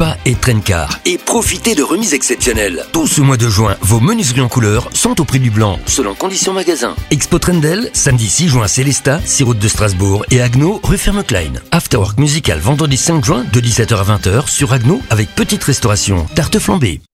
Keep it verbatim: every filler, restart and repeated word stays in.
Spa et Trencar. Et profitez de remises exceptionnelles. Tout ce mois de juin, vos menuiseries en couleur sont au prix du blanc, selon conditions magasin. Expo Trendel, samedi six juin à Célestat, six route de Strasbourg et Agno, rue Ferme-Klein. Afterwork musical vendredi cinq juin de dix-sept heures à vingt heures sur Agno avec petite restauration, tarte flambée.